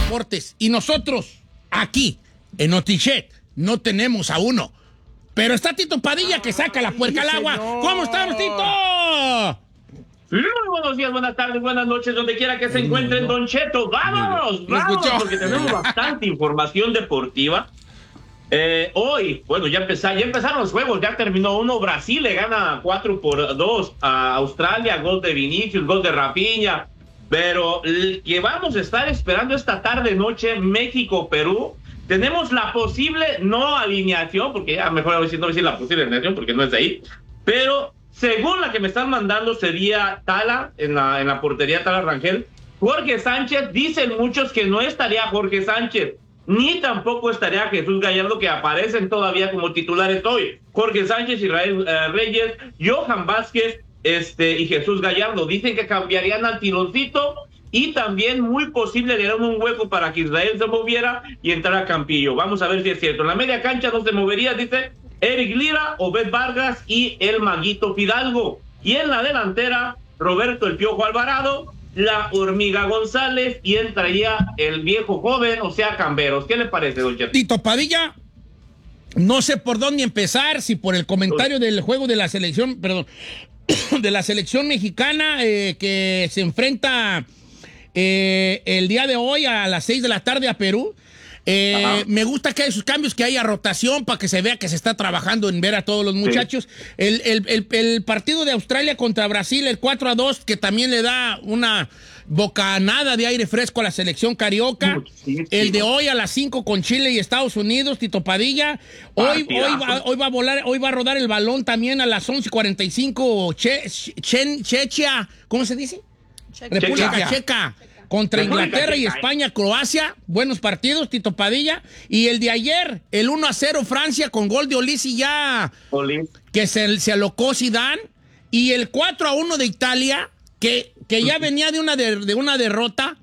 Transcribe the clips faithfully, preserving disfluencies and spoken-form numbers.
deportes. Y nosotros, aquí, en Notichet, no tenemos a uno. Pero está Tito Padilla que saca la puerca al agua. ¿Cómo estamos, Tito? Muy buenos días, buenas tardes, buenas noches, donde quiera que se encuentren, Don Cheto. ¡Vámonos! ¡Vámonos! Porque tenemos bastante información deportiva. Eh, hoy, bueno, ya, empezar, ya empezaron los juegos, ya terminó uno. Brasil le gana cuatro por dos a Australia, gol de Vinicius, gol de Rafinha. Pero el que vamos a estar esperando esta tarde, noche, México-Perú. Tenemos la posible no alineación, porque ya mejor no decir la posible alineación porque no es de ahí, pero según la que me están mandando sería Tala en la, en la portería, Tala Rangel. Jorge Sánchez, dicen muchos que no estaría Jorge Sánchez, ni tampoco estaría Jesús Gallardo, que aparecen todavía como titulares hoy. Jorge Sánchez, Israel uh, Reyes, Johan Vázquez este, y Jesús Gallardo. Dicen que cambiarían al tironcito. Y también muy posible le dan un hueco para que Israel se moviera y entrara Campillo. Vamos a ver si es cierto. En la media cancha no se movería, dice Eric Lira, Obed Vargas y el Maguito Fidalgo. Y en la delantera, Roberto el Piojo Alvarado, la Hormiga González y entraría el viejo joven, o sea, Camberos. ¿Qué le parece, don Cheto? Tito Padilla, no sé por dónde empezar, si por el comentario del juego de la selección, perdón, de la selección mexicana eh, que se enfrenta... Eh, el día de hoy a las seis de la tarde a Perú. Eh, me gusta que haya sus cambios, que haya rotación para que se vea que se está trabajando en ver a todos los muchachos. Sí. El, el, el, el partido de Australia contra Brasil, el cuatro a dos, que también le da una bocanada de aire fresco a la selección carioca. Muchísimo. El de hoy a las cinco con Chile y Estados Unidos, Tito Padilla. Hoy, hoy, va, hoy va a volar, hoy va a rodar el balón también a las once cuarenta y cinco. Che, Chen, Chechia, ¿cómo se dice? Checa. República Checa, Checa contra República Inglaterra Checa. Y España, Croacia. Buenos partidos, Tito Padilla. Y el de ayer, el uno a cero Francia con gol de Olisi ya, Olis. que se, se alocó Zidane. Y el cuatro a uno de Italia, que, que ya venía de una, de, de una derrota.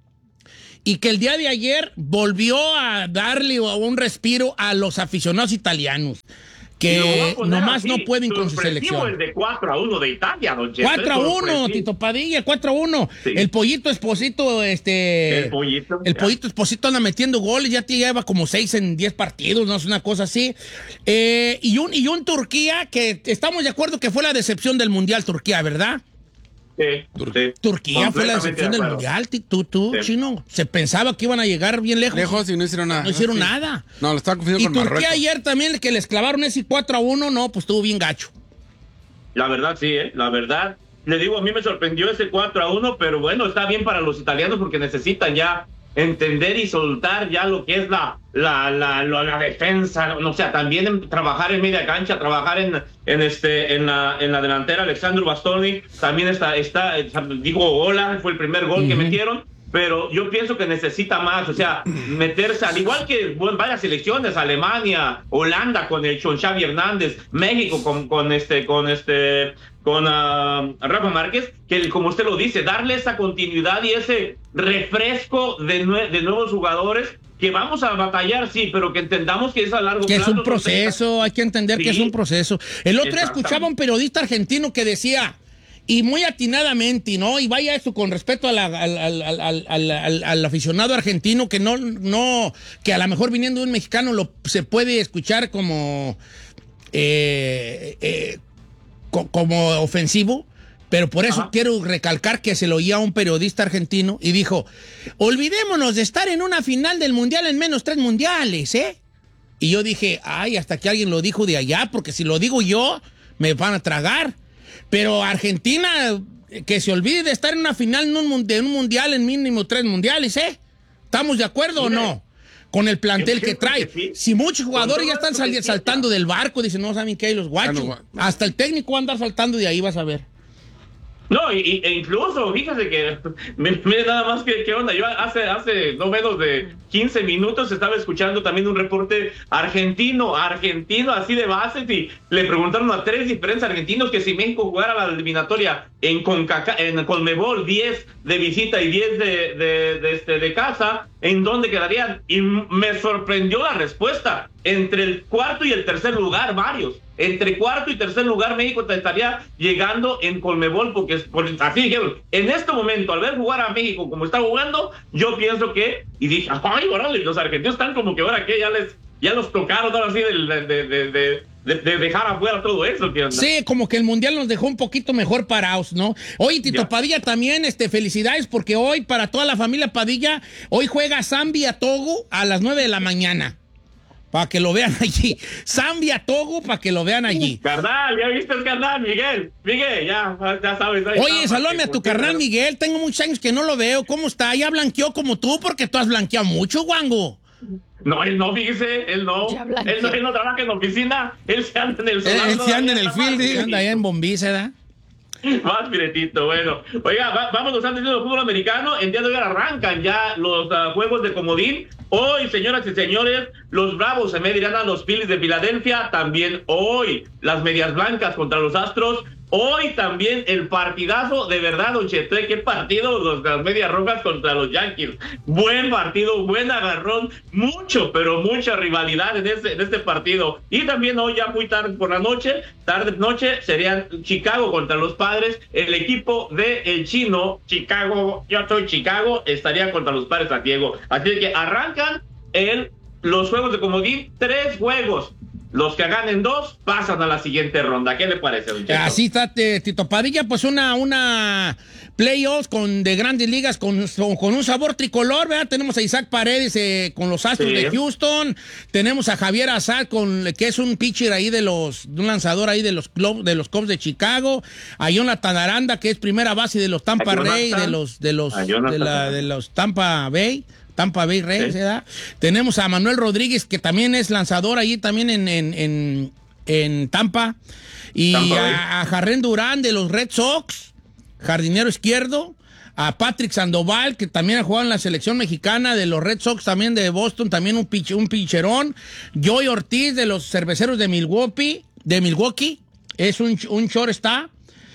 Y que el día de ayer volvió a darle un respiro a los aficionados italianos. Que nomás así, no pueden con su selección. El de cuatro a uno de Italia, don Cheto. cuatro a uno, Tito Padilla, cuatro a uno. Sí. El Pollito Esposito, este... El Pollito. El ya. Pollito Esposito anda metiendo goles, ya lleva como seis en diez partidos, no es una cosa así. Eh, y, un, y un Turquía que estamos de acuerdo que fue la decepción del Mundial, Turquía, ¿verdad? Sí, Tur sí. Turquía fue la decepción de del Mundial, tú, tú, sí. Chino. Se pensaba que iban a llegar bien lejos. Lejos y no hicieron nada. No hicieron sí. nada. No, lo estaba confundiendo y con Turquía Marruecos. Ayer también, que les clavaron ese cuatro a uno, no, pues estuvo bien gacho. La verdad, sí, ¿eh? La verdad. Le digo, a mí me sorprendió ese cuatro a uno, pero bueno, está bien para los italianos porque necesitan ya entender y soltar ya lo que es la, la, la, la, la defensa, o sea, también en, trabajar en media cancha, trabajar en, en, este, en, la, en la delantera. Alexandro Bastoni también está, está, digo, hola, fue el primer gol uh-huh. que metieron, pero yo pienso que necesita más, o sea, meterse, al igual que bueno, varias selecciones, Alemania, Holanda con el con Xavi Hernández, México con, con este, con este, con uh, Rafa Márquez, que como usted lo dice, darle esa continuidad y ese refresco de, nue de nuevos jugadores, que vamos a batallar, sí, pero que entendamos que es a largo que plazo. Que es un proceso, hay que entender sí. que es un proceso. El otro día escuchaba a un periodista argentino que decía, y muy atinadamente, ¿no? Y vaya esto con respeto a la, al, al, al, al, al, al aficionado argentino, que no, no, que a lo mejor viniendo de un mexicano lo, se puede escuchar como, eh, eh, co como ofensivo, pero por eso Ajá. quiero recalcar que se lo oía a un periodista argentino y dijo, olvidémonos de estar en una final del mundial en menos tres mundiales, ¿eh? Y yo dije, ay, hasta que alguien lo dijo de allá, porque si lo digo yo, me van a tragar. Pero Argentina, que se olvide de estar en una final en un, de un mundial en mínimo tres mundiales, ¿eh? ¿Estamos de acuerdo Mire, o no? Con el plantel que trae. Que sí. Si muchos jugadores ya están sal saltando del barco, dicen, no saben qué hay los guachos. No, no. Hasta el técnico va a andar saltando de ahí, vas a ver. No, y, e incluso, fíjate que, mire nada más que, qué onda, yo hace, hace no menos de quince minutos estaba escuchando también un reporte argentino, argentino así de base, y le preguntaron a tres diferentes argentinos que si México jugara la eliminatoria en, Concaca, en Conmebol, diez de visita y diez de, de, de, este, de casa, ¿en dónde quedarían? Y me sorprendió la respuesta, entre el cuarto y el tercer lugar, varios. entre cuarto y tercer lugar México estaría llegando en Conmebol, porque, porque así dijeron, en este momento, al ver jugar a México como está jugando, yo pienso que, y dije, ay, órale, los argentinos están como que ahora que ya les, ya los tocaron ahora así de, de, de, de De, de dejar afuera todo eso. ¿Qué onda? Sí, como que el Mundial nos dejó un poquito mejor parados, ¿no? Oye, Tito ya. Padilla también, este, felicidades, porque hoy, para toda la familia Padilla, hoy juega Zambia-Togo a las nueve de la mañana. Para que lo vean allí. Zambia-Togo, para que lo vean allí. Carnal, ya viste el carnal, Miguel. Miguel, ya, ya sabes. Oye, salúdame a tu carnal, Miguel. Tengo muchos años que no lo veo. ¿Cómo está? Ya blanqueó como tú, porque tú has blanqueado mucho, guango. No, él no, fíjese, él no. Él no, él no trabaja en oficina, él se anda en el solar. Él se anda en el field, sí, anda allá en Bombice, ¿verdad? Más piretito, bueno. Oiga, va, vámonos antes del fútbol americano. En día de hoy arrancan ya los uh, juegos de comodín. Hoy, señoras y señores, los Bravos se medirán a los Phillies de Filadelfia. También hoy, las Medias Blancas contra los Astros. Hoy también el partidazo, de verdad, Don Cheto, qué partido, los, las Medias Rojas contra los Yankees. Buen partido, buen agarrón, mucho, pero mucha rivalidad en este, en este partido. Y también hoy ya muy tarde por la noche, tarde noche, serían Chicago contra los Padres. El equipo de el chino, Chicago, yo soy Chicago, estaría contra los Padres San Diego. Así que arrancan el, los juegos de comodín, tres juegos. Los que ganen dos pasan a la siguiente ronda. ¿Qué le parece, don Cheto? Así está, Tito Padilla, pues una, una playoffs con, de grandes ligas con, con un sabor tricolor, ¿verdad? Tenemos a Isaac Paredes eh, con los Astros sí. de Houston, tenemos a Javier Assad, con, que es un pitcher ahí de los, un lanzador ahí de los, club, de los Cubs de Chicago, a Jonathan Aranda, que es primera base de los Tampa Rays, de los, de los, de, la, de los Tampa Bay. Tampa Bay Rays, ¿sí? ¿verdad? Tenemos a Manuel Rodríguez, que también es lanzador ahí también en, en, en, en Tampa. Y Tampa a, a Jarren Durán de los Red Sox, jardinero izquierdo. A Patrick Sandoval, que también ha jugado en la selección mexicana de los Red Sox, también de Boston, también un, pitch, un pincherón. Joey Ortiz de los Cerveceros de Milwaukee, de Milwaukee, es un, un shortstop.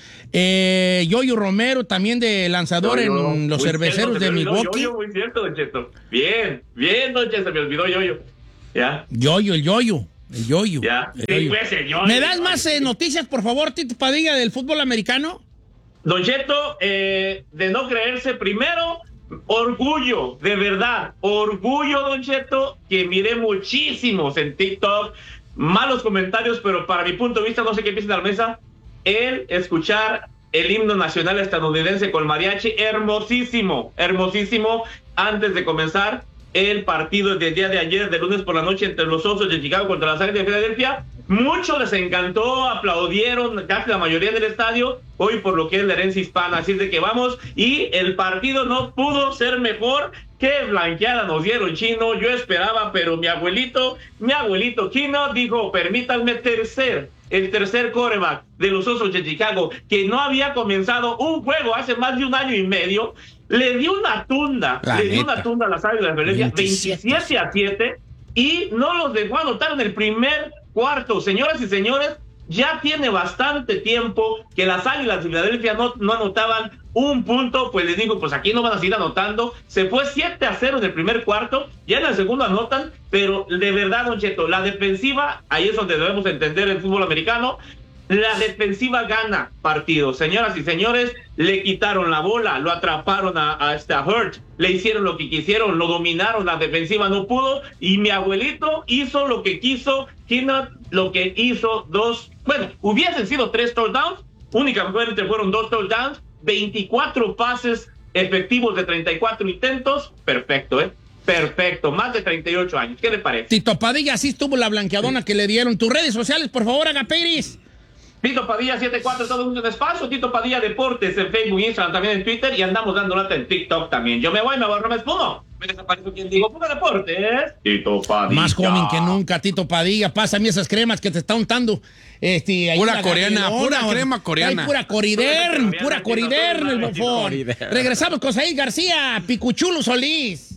Eh, Yoyo Romero, también de lanzador yo, yo, en los Cerveceros cierto, de Milwaukee. Yoyo, muy cierto, Don Cheto. Bien, bien, Don Cheto, se me olvidó Yoyo. Ya. Yoyo, el Yoyo. El Yoyo. Ya. El yoyo. Sí, pues, yoyo. ¿Me das más eh, noticias, por favor, Tito Padilla, del fútbol americano? Don Cheto, eh, de no creerse, primero, orgullo, de verdad, orgullo, Don Cheto, que miré muchísimos en TikTok, malos comentarios, pero para mi punto de vista, no sé qué piensan a la mesa, el escuchar el himno nacional estadounidense con mariachi, hermosísimo, hermosísimo, antes de comenzar el partido del día de ayer, de lunes por la noche, entre los Osos de Chicago contra las Águilas de Filadelfia. Muchos les encantó, aplaudieron, casi la mayoría del estadio, hoy por lo que es la herencia hispana, así de que vamos, y el partido no pudo ser mejor. Qué blanqueada nos dieron, Chino, yo esperaba, pero mi abuelito, mi abuelito Chino dijo, permítanme tercer, el tercer quarterback de los Osos de Chicago, que no había comenzado un juego hace más de un año y medio, le dio una tunda, la le neta. dio una tunda a las Águilas de Filadelfia, veintisiete a siete, y no los dejó anotar en el primer cuarto. Señoras y señores, ya tiene bastante tiempo que las Águilas de Filadelfia no, no anotaban un punto, pues les digo, pues aquí no van a seguir anotando. Se fue siete a cero en el primer cuarto, ya en el segundo anotan, pero de verdad, Don Cheto, la defensiva, ahí es donde debemos entender el fútbol americano, la defensiva gana partidos. Señoras y señores, le quitaron la bola, lo atraparon a, a, a Hurt, le hicieron lo que quisieron, lo dominaron, la defensiva no pudo, y mi abuelito hizo lo que quiso, Keenan lo que hizo dos, bueno, hubiesen sido tres touchdowns, únicamente fueron dos touchdowns, veinticuatro pases efectivos de treinta y cuatro intentos, perfecto, ¿eh? Perfecto, más de treinta y ocho años, ¿qué le parece? Tito Padilla, así estuvo la blanqueadona sí. que le dieron. Tus redes sociales, por favor, Agaperis. Tito Padilla setenta y cuatro, todo un espacio. Tito Padilla Deportes en Facebook, Instagram, también en Twitter, y andamos dando lata en TikTok también. Yo me voy, me borro, me espumo. Me desaparezco quien digo, Puga Deportes. Tito Padilla. Más joven que nunca, Tito Padilla. Pásame esas cremas que te está untando. Este, pura coreana, pura crema coreana. Ay, pura Coridern, pura Coridern, el bofón. Regresamos con Said García, Picuchulo Solís.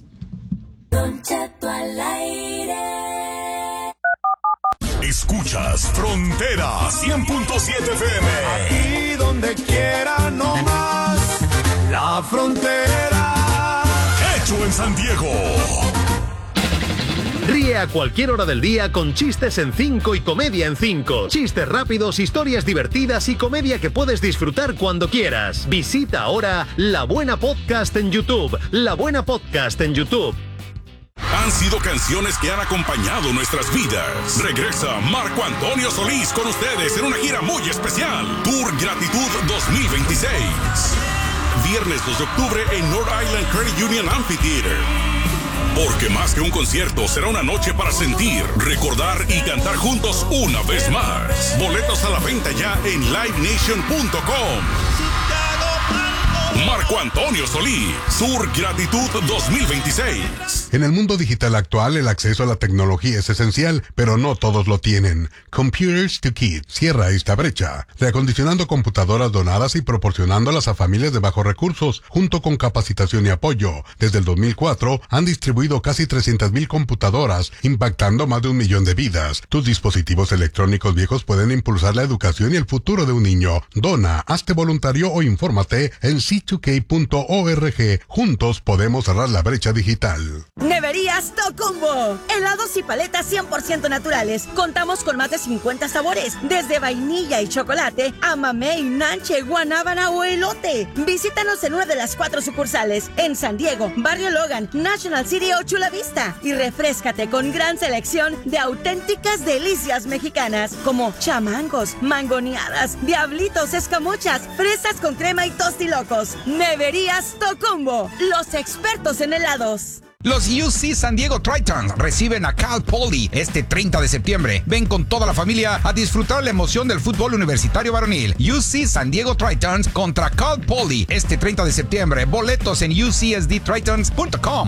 Don Cheto al aire. Escuchas Frontera cien punto siete F M. Aquí donde quiera, no más. La frontera. Hecho en San Diego. Ríe Ríe a cualquier hora del día con chistes en cinco y comedia en cinco. Chistes rápidos, historias divertidas y comedia que puedes disfrutar cuando quieras. Visita ahora La Buena Podcast en YouTube. La Buena Podcast en YouTube. Han sido canciones que han acompañado nuestras vidas. Regresa Marco Antonio Solís con ustedes en una gira muy especial. Tour Gratitud dos mil veintiséis. Viernes dos de octubre en North Island Credit Union Amphitheater. Porque más que un concierto, será una noche para sentir, recordar y cantar juntos una vez más. Boletos a la venta ya en live nation punto com. Marco Antonio Solís, Sur Gratitud dos mil veintiséis. En el mundo digital actual, el acceso a la tecnología es esencial, pero no todos lo tienen. Computers to Kids cierra esta brecha, reacondicionando computadoras donadas y proporcionándolas a familias de bajos recursos, junto con capacitación y apoyo. Desde el dos mil cuatro, han distribuido casi trescientas mil computadoras, impactando más de un millón de vidas. Tus dispositivos electrónicos viejos pueden impulsar la educación y el futuro de un niño. Dona, hazte voluntario o infórmate en C dos K punto org. Juntos podemos cerrar la brecha digital. Neverías Tocumbo. Helados y paletas cien por ciento naturales. Contamos con más de cincuenta sabores, desde vainilla y chocolate a mamey, nanche, guanábana o elote. Visítanos en una de las cuatro sucursales, en San Diego, Barrio Logan, National City o Chula Vista, y refréscate con gran selección de auténticas delicias mexicanas, como chamangos, mangoneadas, diablitos, escamochas, fresas con crema y tostilocos. Neverías Tocumbo, los expertos en helados. Los U C San Diego Tritons reciben a Cal Poly este treinta de septiembre. Ven con toda la familia a disfrutar la emoción del fútbol universitario varonil. U C San Diego Tritons contra Cal Poly este treinta de septiembre. Boletos en u c s d tritons punto com.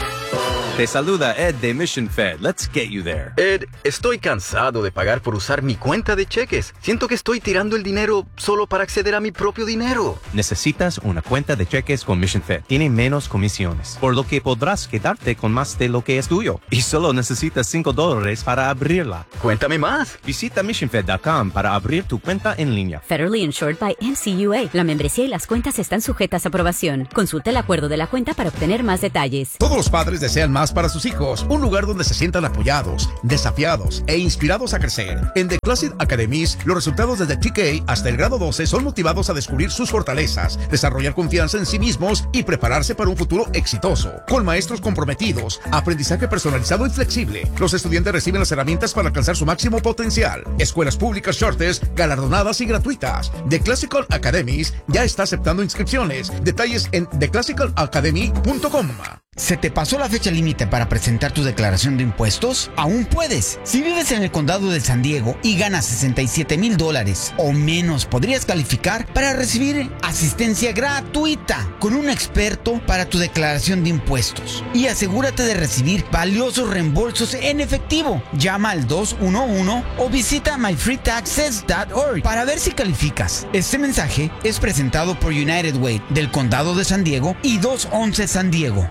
Te saluda Ed de Mission Fed. Let's get you there. Ed, estoy cansado de pagar por usar mi cuenta de cheques. Siento que estoy tirando el dinero solo para acceder a mi propio dinero. Necesitas una cuenta de cheques con Mission Fed. Tiene menos comisiones, por lo que podrás quedarte con más de lo que es tuyo. Y solo necesitas cinco dólares para abrirla. Cuéntame más. Visita mission fed punto com para abrir tu cuenta en línea. Federally insured by N C U A. La membresía y las cuentas están sujetas a aprobación. Consulta el acuerdo de la cuenta para obtener más detalles. Todos los padres desean más para sus hijos, un lugar donde se sientan apoyados, desafiados e inspirados a crecer. En The Classic Academies, los resultados desde T K hasta el grado doce son motivados a descubrir sus fortalezas, desarrollar confianza en sí mismos y prepararse para un futuro exitoso. Con maestros comprometidos, aprendizaje personalizado y flexible, los estudiantes reciben las herramientas para alcanzar su máximo potencial. Escuelas públicas Shortest, galardonadas y gratuitas. The Classical Academies ya está aceptando inscripciones. Detalles en the classical academy punto com. ¿Se te pasó la fecha límite para presentar tu declaración de impuestos? Aún puedes. Si vives en el condado de San Diego y ganas sesenta y siete mil dólares o menos, podrías calificar para recibir asistencia gratuita con un experto para tu declaración de impuestos. Y asegúrate de recibir valiosos reembolsos en efectivo. Llama al dos uno uno o visita my free taxes punto org para ver si calificas. Este mensaje es presentado por United Way del condado de San Diego y dos once San Diego.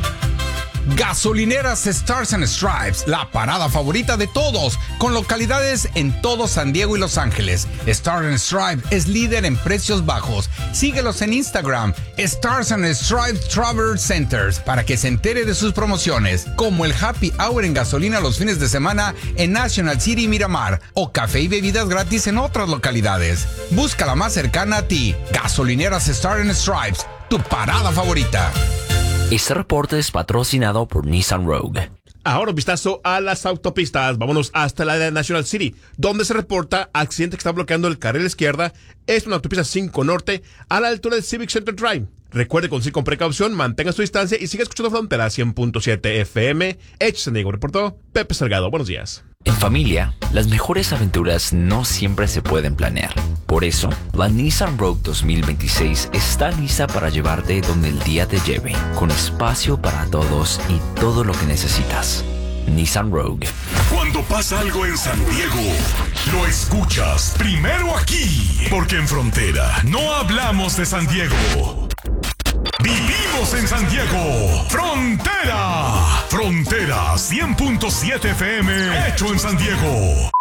Gasolineras Stars and Stripes, la parada favorita de todos, con localidades en todo San Diego y Los Ángeles. Stars and Stripes es líder en precios bajos. Síguelos en Instagram, Stars and Stripes Travel Centers, para que se entere de sus promociones, como el Happy Hour en gasolina los fines de semana en National City y Miramar, o café y bebidas gratis en otras localidades. Busca la más cercana a ti. Gasolineras Stars and Stripes, tu parada favorita. Este reporte es patrocinado por Nissan Rogue. Ahora un vistazo a las autopistas. Vámonos hasta la de National City, donde se reporta accidente que está bloqueando el carril izquierda. Es una autopista cinco Norte a la altura del Civic Center Drive. Recuerde conducir con precaución, mantenga su distancia y siga escuchando Frontera cien punto siete F M. H. San Diego reportó Pepe Salgado. Buenos días. En familia, las mejores aventuras no siempre se pueden planear. Por eso, la Nissan Rogue dos mil veintiséis está lista para llevarte donde el día te lleve, con espacio para todos y todo lo que necesitas. Nissan Rogue. Cuando pasa algo en San Diego, lo escuchas primero aquí, porque en Frontera no hablamos de San Diego. Vivimos en San Diego. Frontera. Frontera cien punto siete F M. Hecho en San Diego.